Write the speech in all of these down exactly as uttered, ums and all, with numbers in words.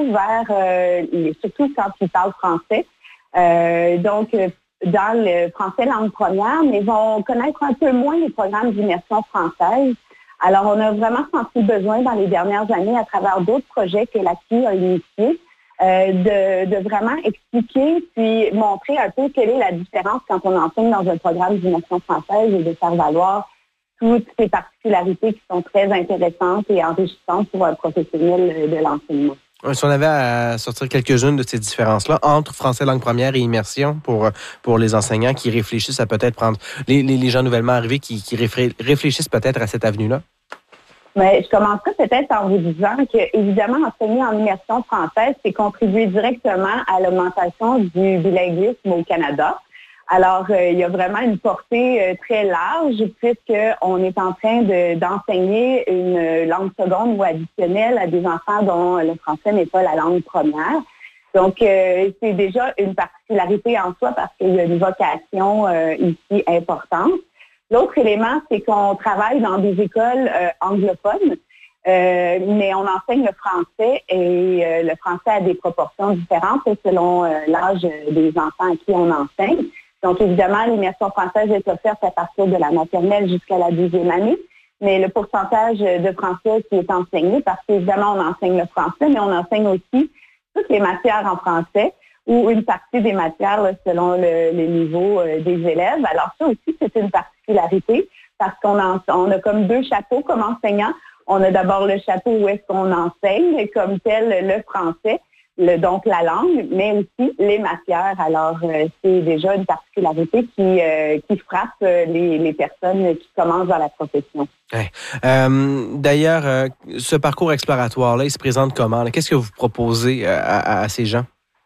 vers, euh, les, surtout quand ils parlent français. Euh, donc, dans le français langue première, mais vont connaître un peu moins les programmes d'immersion française. Alors, on a vraiment senti le besoin dans les dernières années, à travers d'autres projets que l'A C I a initiés, euh, de, de vraiment expliquer puis montrer un peu quelle est la différence quand on enseigne dans un programme d'immersion française et de faire valoir toutes ces particularités qui sont très intéressantes et enrichissantes pour un professionnel de l'enseignement. Si on avait à sortir quelques-unes de ces différences-là entre français langue première et immersion pour, pour les enseignants qui réfléchissent à peut-être prendre, les, les, les gens nouvellement arrivés qui, qui réfléchissent peut-être à cette avenue-là? Mais je commencerai peut-être en vous disant que, évidemment, enseigner en immersion française, c'est contribuer directement à l'augmentation du bilinguisme au Canada. Alors, euh, il y a vraiment une portée euh, très large puisqu'on est en train de, d'enseigner une langue seconde ou additionnelle à des enfants dont le français n'est pas la langue première. Donc, euh, c'est déjà une particularité en soi parce qu'il y a une vocation euh, ici importante. L'autre élément, c'est qu'on travaille dans des écoles euh, anglophones, euh, mais on enseigne le français et euh, le français a des proportions différentes selon euh, l'âge des enfants à qui on enseigne. Donc, évidemment, l'immersion française est offerte à partir de la maternelle jusqu'à la deuxième année, mais le pourcentage de français qui est enseigné, parce qu'évidemment, on enseigne le français, mais on enseigne aussi toutes les matières en français ou une partie des matières là, selon le, le niveau euh, des élèves. Alors, ça aussi, c'est une particularité parce qu'on en, on a comme deux chapeaux comme enseignants. On a d'abord le chapeau où est-ce qu'on enseigne comme tel le français, Le, donc la langue, mais aussi les matières. Alors, euh, c'est déjà une particularité qui, euh, qui frappe euh, les, les personnes qui commencent dans la profession. Ouais. Euh, d'ailleurs, euh, ce parcours exploratoire-là, il se présente comment? Là? Qu'est-ce que vous proposez euh, à, à ces gens?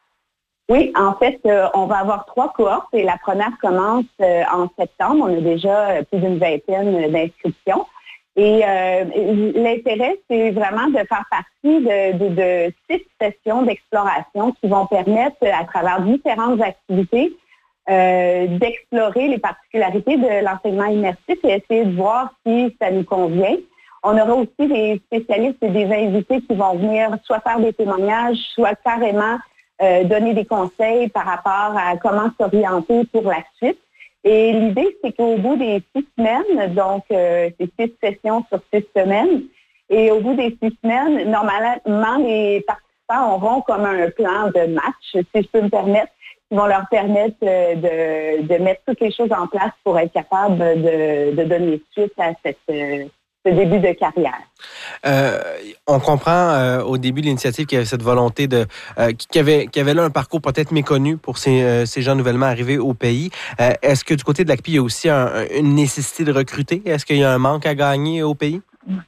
Oui, en fait, euh, on va avoir trois cohortes et la première commence euh, en septembre. On a déjà euh, plus d'une vingtaine d'inscriptions. Et euh, l'intérêt, c'est vraiment de faire partie de, de, de six sessions d'exploration qui vont permettre, à travers différentes activités, euh, d'explorer les particularités de l'enseignement immersif et essayer de voir si ça nous convient. On aura aussi des spécialistes et des invités qui vont venir soit faire des témoignages, soit carrément euh, donner des conseils par rapport à comment s'orienter pour la suite. Et l'idée, c'est qu'au bout des six semaines, donc euh, c'est six sessions sur six semaines, et au bout des six semaines, normalement, les participants auront comme un plan de match, si je peux me permettre, qui vont leur permettre euh, de, de mettre toutes les choses en place pour être capable de, de donner suite à cette, euh, ce début de carrière. Euh, on comprend euh, au début de l'initiative qu'il y avait cette volonté de euh, qu'il y avait qu'il y avait là un parcours peut-être méconnu pour ces, euh, ces gens nouvellement arrivés au pays. Euh, est-ce que du côté de l'A C P I, il y a aussi un, une nécessité de recruter? Est-ce qu'il y a un manque à gagner au pays?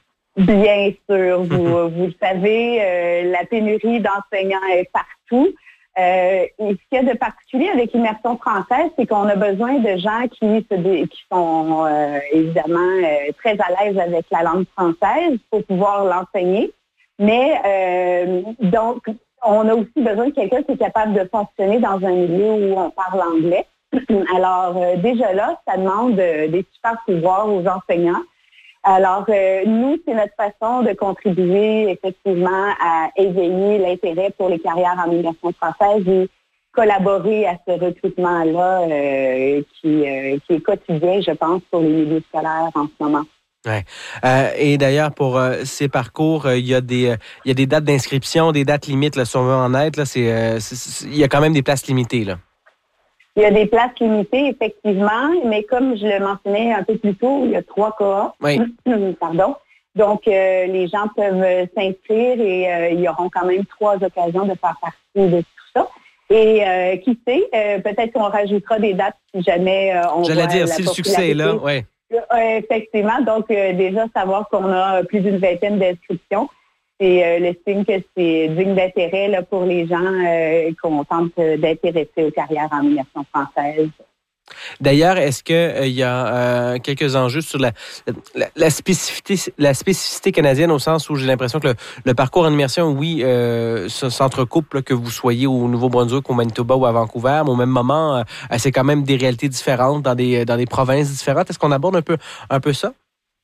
Bien sûr, vous, vous le savez, euh, la pénurie d'enseignants est partout. Euh, et ce qu'il y a de particulier avec l'immersion française, c'est qu'on a besoin de gens qui, se dé, qui sont euh, évidemment euh, très à l'aise avec la langue française pour pouvoir l'enseigner. Mais euh, donc, on a aussi besoin de quelqu'un qui est capable de fonctionner dans un milieu où on parle anglais. Alors, euh, déjà là, ça demande euh, des super pouvoirs aux enseignants. Alors, euh, nous, c'est notre façon de contribuer effectivement à éveiller l'intérêt pour les carrières en immersion française et collaborer à ce recrutement-là euh, qui, euh, qui est quotidien, je pense, pour les milieux scolaires en ce moment. Ouais. Euh, et d'ailleurs, pour euh, ces parcours, euh, il y a des euh, il y a des dates d'inscription, des dates limites, là, si on veut en être, là, c'est, euh, c'est, c'est, il y a quand même des places limitées, là. Il y a des places limitées, effectivement, mais comme je le mentionnais un peu plus tôt, il y a trois cohortes. Oui. Pardon. Donc, euh, les gens peuvent s'inscrire et euh, ils auront quand même trois occasions de faire partie de tout ça. Et euh, qui sait, euh, peut-être qu'on rajoutera des dates si jamais euh, on J'allais voit dire, la si le succès est là, oui. Euh, effectivement, donc euh, déjà savoir qu'on a plus d'une vingtaine d'inscriptions. C'est euh, le signe que c'est digne d'intérêt là, pour les gens euh, qu'on tente d'intéresser aux carrières en immersion française. D'ailleurs, est-ce qu'il euh, y a euh, quelques enjeux sur la, la, la, spécificité, la spécificité canadienne au sens où j'ai l'impression que le, le parcours en immersion, oui, euh, s'entrecoupe, là, que vous soyez au Nouveau-Brunswick, au Manitoba ou à Vancouver, mais au même moment, euh, c'est quand même des réalités différentes dans des, dans des provinces différentes. Est-ce qu'on aborde un peu, un peu ça?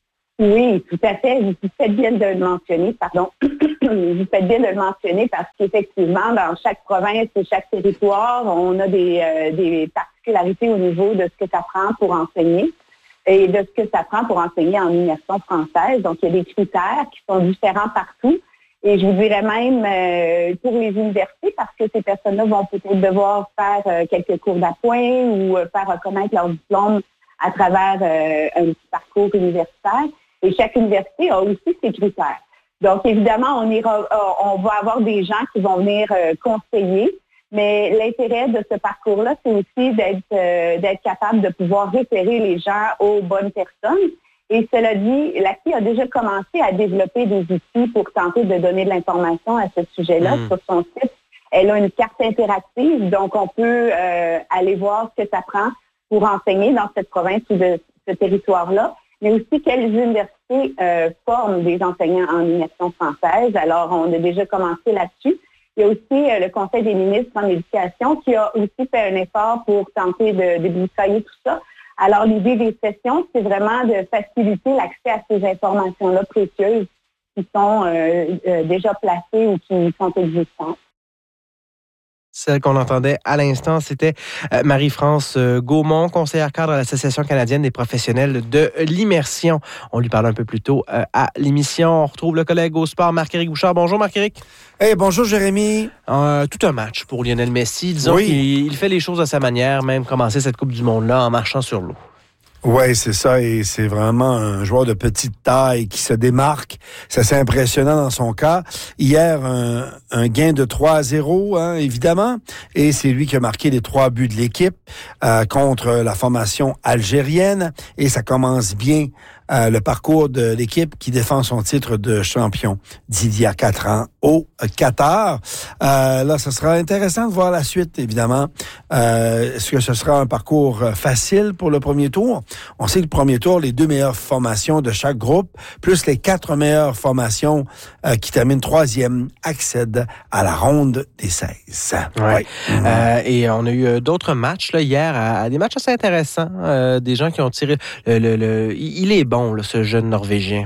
Oui, tout à fait. Vous faites bien de le mentionner, pardon. Vous faites bien de le mentionner parce qu'effectivement, dans chaque province et chaque territoire, on a des, euh, des particularités au niveau de ce que ça prend pour enseigner et de ce que ça prend pour enseigner en immersion française. Donc, il y a des critères qui sont différents partout. Et je vous dirais même euh, pour les universités, parce que ces personnes-là vont peut-être devoir faire euh, quelques cours d'appoint ou euh, faire reconnaître leur diplôme à travers euh, un petit parcours universitaire. Et chaque université a aussi ses critères. Donc, évidemment, on ira, on va avoir des gens qui vont venir euh, conseiller, mais l'intérêt de ce parcours-là, c'est aussi d'être, euh, d'être capable de pouvoir référer les gens aux bonnes personnes. Et cela dit, l'A C I a déjà commencé à développer des outils pour tenter de donner de l'information à ce sujet-là. Mmh. Sur son site, elle a une carte interactive, donc on peut euh, aller voir ce que ça prend pour enseigner dans cette province ou de ce territoire-là, mais aussi quelles universités euh, forment des enseignants en immersion française. Alors, on a déjà commencé là-dessus. Il y a aussi euh, le Conseil des ministres en éducation qui a aussi fait un effort pour tenter de débroussailler tout ça. Alors, l'idée des sessions, c'est vraiment de faciliter l'accès à ces informations-là précieuses qui sont euh, euh, déjà placées ou qui sont existantes. Celle qu'on entendait à l'instant, c'était Marie-France Gaumont, conseillère cadre à l'Association canadienne des professionnels de l'immersion. On lui parlait un peu plus tôt à l'émission. On retrouve le collègue au sport, Marc-Éric Bouchard. Bonjour, Marc-Éric. Hey, bonjour, Jérémy. Euh, tout un match pour Lionel Messi. Disons oui. qu'il il fait les choses à sa manière, même commencer cette Coupe du Monde-là en marchant sur l'eau. Oui, c'est ça, et c'est vraiment un joueur de petite taille qui se démarque. C'est assez impressionnant dans son cas. Hier, un, un gain de trois à zéro, hein, évidemment, et c'est lui qui a marqué les trois buts de l'équipe euh, contre la formation algérienne, et ça commence bien euh, le parcours de l'équipe qui défend son titre de champion d'il y a quatre ans au Qatar. Euh, là, ce sera intéressant de voir la suite, évidemment. Euh, est-ce que ce sera un parcours facile pour le premier tour? On sait que le premier tour, les deux meilleures formations de chaque groupe, plus les quatre meilleures formations euh, qui terminent troisième, accèdent à la ronde des seize. Ouais. Ouais. Mmh. Euh, et on a eu d'autres matchs là, hier, à, à des matchs assez intéressants. Euh, des gens qui ont tiré... Le, le, le, il est bon, là, ce jeune Norvégien.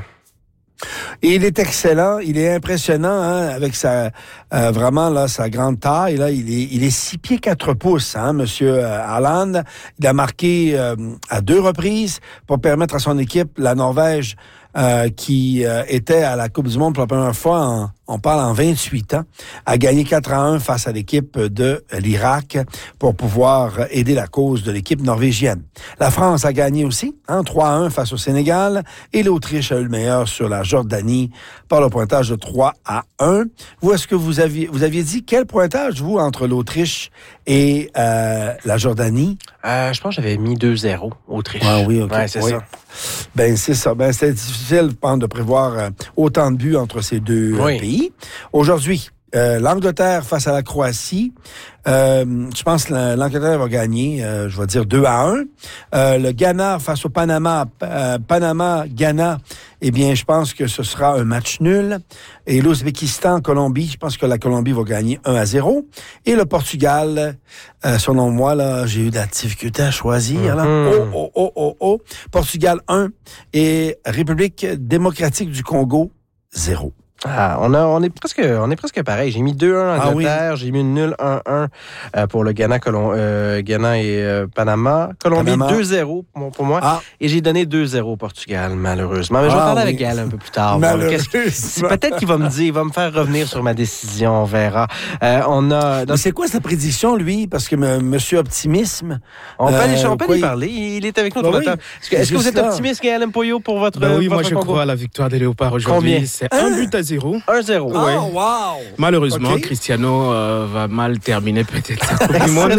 Et il est excellent, il est impressionnant hein, avec sa euh, vraiment là sa grande taille. Là, il est il est six pieds quatre pouces, hein, Monsieur Haaland. Il a marqué euh, à deux reprises pour permettre à son équipe, la Norvège, euh, qui euh, était à la Coupe du Monde pour la première fois, en, on parle en vingt-huit ans, a gagné quatre à un face à l'équipe de l'Irak pour pouvoir aider la cause de l'équipe norvégienne. La France a gagné aussi, hein, trois à un face au Sénégal, et l'Autriche a eu le meilleur sur la Jordanie par le pointage de trois à un. Vous, est-ce que vous aviez, vous aviez dit quel pointage, vous, entre l'Autriche et euh, la Jordanie? Euh, je pense que j'avais mis deux zéro, Autriche. Ah oui, OK. Ouais, c'est oui. ça. Ben, c'est ça. Ben, c'est difficile, je pense, de prévoir euh, autant de buts entre ces deux oui. euh, pays. Aujourd'hui, euh, l'Angleterre face à la Croatie. Euh, je pense que l'Angleterre va gagner, euh, je vais dire deux à un. Euh, le Ghana face au Panama, euh, Panama-Ghana, eh bien, je pense que ce sera un match nul. Et l'Ouzbékistan-Colombie, je pense que la Colombie va gagner un à zéro. Et le Portugal, euh, selon moi, là, j'ai eu de la difficulté à choisir. Là. Mm-hmm. Oh, oh, oh, oh, oh. Portugal un et République démocratique du Congo zéro. Ah, on, a, on, est presque, on est presque pareil. J'ai mis deux un Angleterre, ah oui. J'ai mis une nulle un un euh, pour le Ghana, Colom- euh, Ghana et euh, Panama. Colombie Panama. deux zéro pour, pour moi. Ah. Et j'ai donné deux zéro au Portugal, malheureusement. Mais je vais ah, parler oui. avec Gaël un peu plus tard. Que, c'est peut-être qu'il va me dire, il va me faire revenir sur ma décision, on verra. Euh, on a, Mais c'est quoi sa prédiction, lui? Parce que m- Monsieur Optimisme... On peut, euh, aller, on peut lui parler. Il est avec nous bah tout oui. le temps. Est-ce que, est-ce que vous êtes ça. optimiste, Gaël Mpoyo, pour votre ben Oui, votre moi, je concours? crois à la victoire des Léopards aujourd'hui. Combien? C'est un but à zéro. un zéro. Oh, ouais. wow! Malheureusement, okay. Cristiano euh, va mal terminer peut-être sa Coupe du Monde.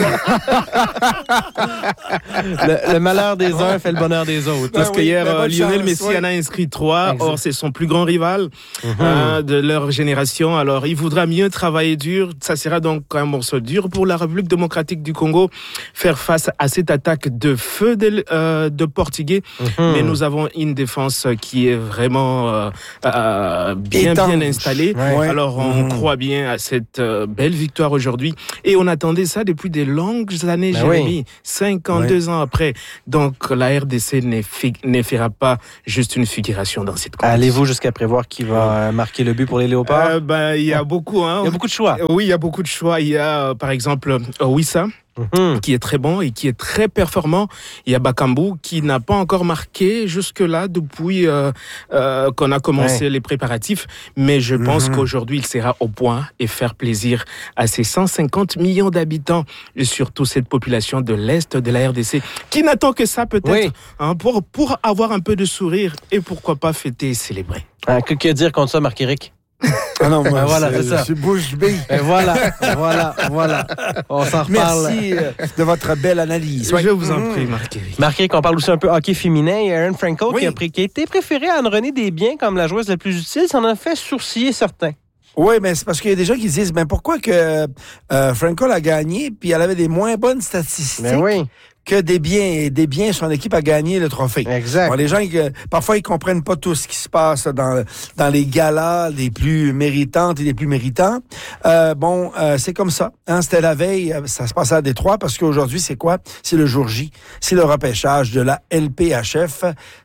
le, le malheur des uns fait le bonheur des autres. Parce ben qu'hier, oui, euh, Lionel Messi oui. en a inscrit trois. Exact. Or, c'est son plus grand rival mm-hmm. euh, de leur génération. Alors, il voudra mieux travailler dur. Ça sera donc un morceau dur pour la République démocratique du Congo, faire face à cette attaque de feu de, euh, de Portugais. Mm-hmm. Mais nous avons une défense qui est vraiment euh, euh, bien, bien installé. Ouais. Alors, on mmh. croit bien à cette euh, belle victoire aujourd'hui. Et on attendait ça depuis des longues années, ben Jérémy. Oui. cinquante-deux ouais. ans après. Donc, la R D C ne, fi- ne fera pas juste une figuration dans cette compétition. Allez-vous jusqu'à prévoir qui va marquer le but pour les Léopards? euh, ben, Il y a beaucoup. Hein. Il y a beaucoup de choix. Oui, il y a beaucoup de choix. Il y a, euh, par exemple, euh, Wissa. Mmh. qui est très bon et qui est très performant. Il y a Bakambu qui n'a pas encore marqué jusque-là depuis euh, euh, qu'on a commencé ouais. les préparatifs. Mais je pense mmh. qu'aujourd'hui, il sera au point et faire plaisir à ces cent cinquante millions d'habitants et surtout cette population de l'Est de la R D C qui n'attend que ça peut-être oui. hein, pour, pour avoir un peu de sourire et pourquoi pas fêter et célébrer. Ah, que, que dire contre ça, Marc-Éric? Ah non, moi, ben voilà, c'est, c'est ça. Je suis bouche bée. Ben voilà, voilà, voilà. On s'en reparle. Merci de votre belle analyse. Ouais. Je vous en prie, Marc-Éric. Marc-Éric, on parle aussi un peu hockey féminin. Il y a Erin Frankel oui. qui, a pris, qui a été préférée à Anne-Renée Desbiens comme la joueuse la plus utile. Ça en a fait sourciller certains. Oui, mais c'est parce qu'il y a des gens qui disent, ben pourquoi que euh, Frankel a gagné puis elle avait des moins bonnes statistiques ben oui. que Desbiens. Et Desbiens, son équipe a gagné le trophée. Exact. Bon, les gens, ils, parfois, ils comprennent pas tout ce qui se passe dans, dans les galas les plus méritantes et les plus méritants. Euh, bon, euh, c'est comme ça. Hein, c'était la veille, ça se passait à Détroit parce qu'aujourd'hui, c'est quoi? C'est le jour J. C'est le repêchage de la L P H F.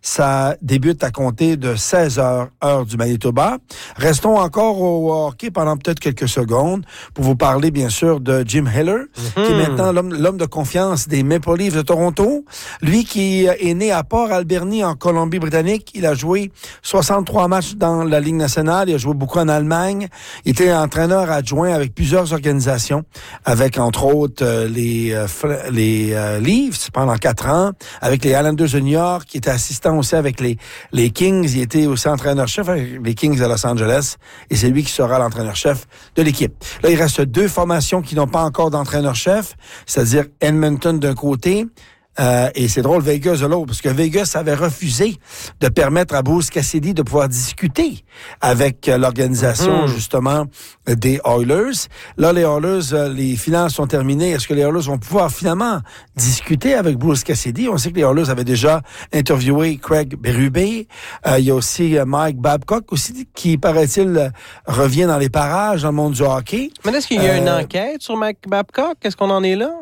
Ça débute à compter de seize heures, heure du Manitoba. Restons encore au hockey pendant peut-être quelques secondes pour vous parler, bien sûr, de Jim Hiller, mm-hmm. qui est maintenant l'homme, l'homme de confiance des Maple Leafs de Toronto. Lui qui est né à Port-Alberni en Colombie-Britannique. Il a joué soixante-trois matchs dans la Ligue nationale. Il a joué beaucoup en Allemagne. Il était entraîneur adjoint avec plusieurs organisations, avec entre autres euh, les euh, les euh, Leafs pendant quatre ans, avec les Islanders de New York. Il était assistant aussi avec les les Kings. Il était aussi entraîneur-chef avec les Kings de Los Angeles. Et c'est lui qui sera l'entraîneur-chef de l'équipe. Là, il reste deux formations qui n'ont pas encore d'entraîneur-chef, c'est-à-dire Edmonton d'un côté, Euh, et c'est drôle, Vegas de l'autre, parce que Vegas avait refusé de permettre à Bruce Cassidy de pouvoir discuter avec euh, l'organisation, mmh. justement, des Oilers. Là, les Oilers, euh, les finales sont terminées. Est-ce que les Oilers vont pouvoir finalement discuter avec Bruce Cassidy? On sait que les Oilers avaient déjà interviewé Craig Berube. Euh, il y a aussi euh, Mike Babcock, aussi, qui, paraît-il, euh, revient dans les parages dans le monde du hockey. Mais est-ce qu'il y a euh, une enquête sur Mike Babcock? Est-ce qu'on en est là?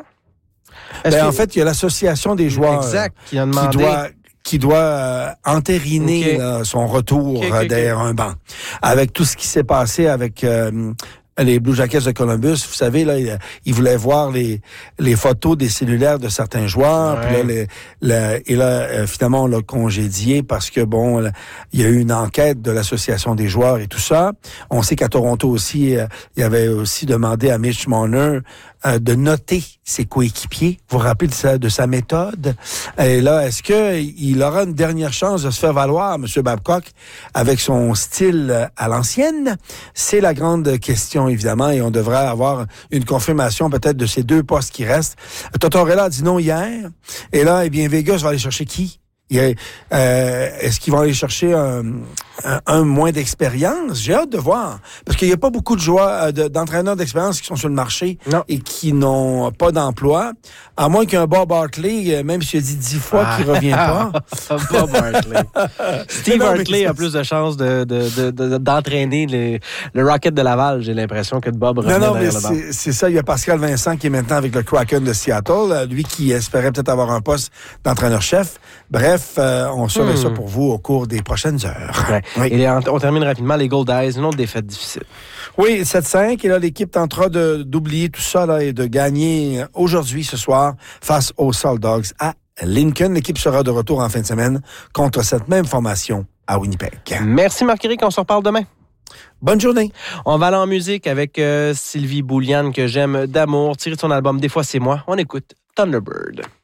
Ben, que... En fait, il y a l'association des joueurs exact, qui, a demandé... qui doit qui doit euh, entériner okay. là, son retour okay, okay, derrière okay. un banc. Avec tout ce qui s'est passé avec euh, les Blue Jackets de Columbus, vous savez, là, il, il voulait voir les les photos des cellulaires de certains joueurs. Ouais. Puis là, les, le, et là, euh, finalement, on l'a congédié parce que, bon, là, il y a eu une enquête de l'association des joueurs et tout ça. On sait qu'à Toronto aussi, euh, il avait aussi demandé à Mitch Marner euh, de noter ses coéquipiers. Vous vous rappelez de sa, de sa méthode? Et là, est-ce que il aura une dernière chance de se faire valoir, M. Babcock, avec son style à l'ancienne? C'est la grande question, évidemment, et on devrait avoir une confirmation peut-être de ces deux postes qui restent. Tortorella a dit non hier, et là, eh bien, Vegas va aller chercher qui? Il y a, euh, est-ce qu'ils vont aller chercher un, un, un moins d'expérience? J'ai hâte de voir. Parce qu'il n'y a pas beaucoup de joueurs, de, d'entraîneurs d'expérience qui sont sur le marché non. et qui n'ont pas d'emploi. À moins qu'un Bob Hartley, même s'il a dit dix fois ah. qu'il ne revient pas. Bob Hartley. Steve non, Hartley a plus de chances de, de, de, de, d'entraîner les, le Rocket de Laval, j'ai l'impression, que de Bob revient non, non, mais derrière le banc. C'est, c'est ça. Il y a Pascal Vincent qui est maintenant avec le Kraken de Seattle. Lui qui espérait peut-être avoir un poste d'entraîneur-chef. Bref, Euh, on saurait hmm. ça pour vous au cours des prochaines heures. Ouais. Oui. Et on, on termine rapidement les Gold Eyes, une autre défaite difficile. Oui, sept cinq. Et là, l'équipe tentera de, d'oublier tout ça là, et de gagner aujourd'hui, ce soir, face aux Salt Dogs à Lincoln. L'équipe sera de retour en fin de semaine contre cette même formation à Winnipeg. Merci Marc-Éric, on se reparle demain. Bonne journée. On va aller en musique avec euh, Sylvie Bouliane, que j'aime d'amour, tiré de son album « Des fois c'est moi ». On écoute Thunderbird.